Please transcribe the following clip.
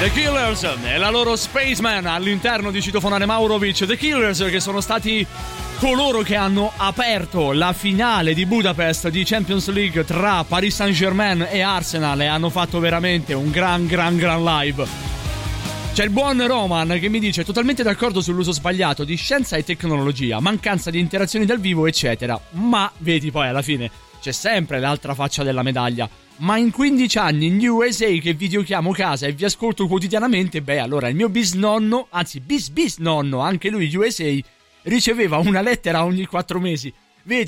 The Killers e la loro Spaceman all'interno di Citofonare Maurovic. The Killers, che sono stati coloro che hanno aperto la finale di Budapest di Champions League tra Paris Saint-Germain e Arsenal, e hanno fatto veramente un gran live. C'è il buon Roman che mi dice: totalmente d'accordo sull'uso sbagliato di scienza e tecnologia, mancanza di interazioni dal vivo eccetera. Ma vedi, poi alla fine c'è sempre l'altra faccia della medaglia. Ma in 15 anni in USA che videochiamo casa e vi ascolto quotidianamente, beh, allora il mio bisnonno, anzi bisnonno, anche lui USA, riceveva una lettera ogni 4 mesi.